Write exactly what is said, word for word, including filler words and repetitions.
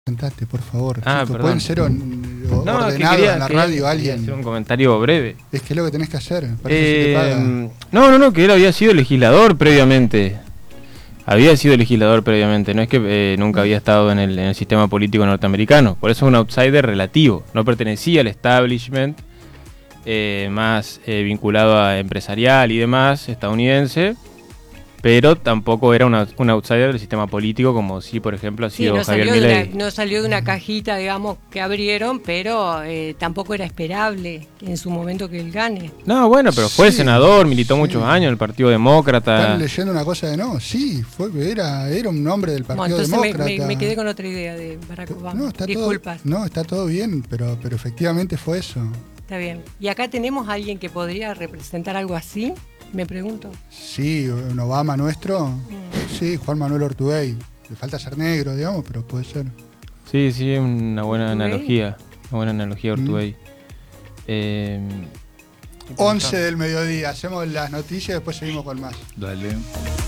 Sentate, por favor. Ah, chicos, perdón. pueden ser on, o, No, ordenados quería, en la quería, radio quería alguien. hacer un comentario breve. Es que es lo que tenés que hacer. Para eso Eh, se te paga. no, no, no, que él había sido legislador previamente. Había sido legislador previamente, no es que eh, nunca había estado en el, en el sistema político norteamericano. Por eso es un outsider relativo. No pertenecía al establishment eh, más eh, vinculado a empresarial y demás, estadounidense. Pero tampoco era una, un outsider del sistema político como si, por ejemplo, ha Sí, sido no Javier salió, de Milei. una, no salió de una cajita, digamos, que abrieron, pero eh, tampoco era esperable en su momento que él gane. No, bueno, pero fue Sí, senador, militó sí. muchos años en el Partido Demócrata. Están leyendo una cosa de no. Sí, fue, era, era un hombre del Bueno, Partido entonces me, Demócrata. me, me quedé con otra idea de Barack Obama. No, está Disculpas. todo, no, está todo bien, pero, pero efectivamente fue eso. Está bien. ¿Y acá tenemos a alguien que podría representar algo así? Me pregunto. Sí, un Obama nuestro. Mm. Sí, Juan Manuel Ortubey. Le falta ser negro, digamos, pero puede ser. Sí, sí, es una buena Ortubey. analogía. Una buena analogía, Ortubey. Eh, once del mediodía, hacemos las noticias y después seguimos con más. Dale.